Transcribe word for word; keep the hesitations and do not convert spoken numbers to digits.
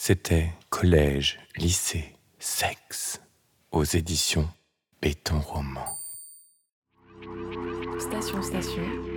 C'était collège, lycée, sexe, aux éditions Béton Roman. Station, station.